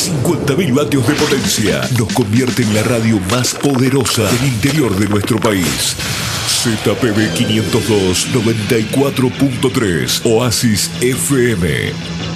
50.000 vatios de potencia. Nos convierte en la radio más poderosa del interior de nuestro país. ZPB 502 94.3 Oasis FM.